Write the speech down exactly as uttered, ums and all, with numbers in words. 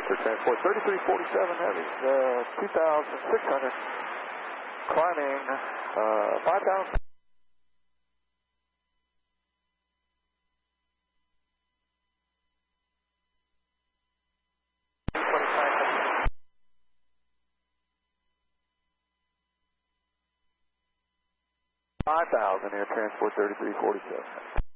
for transport thirty-three forty-seven Heavy, uh, two thousand six hundred, climbing uh, five thousand. five thousand, Air Transport thirty-three forty-seven.